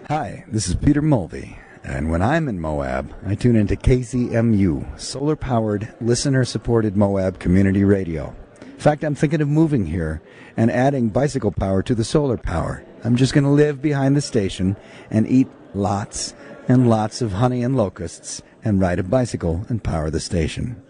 Hi, this is Peter Mulvey, and when I'm in Moab, I tune into KCMU, solar-powered, listener-supported Moab community radio. In fact, I'm thinking of moving here and adding bicycle power to the solar power. I'm just going to live behind the station and eat lots and lots of honey and locusts and ride a bicycle and power the station.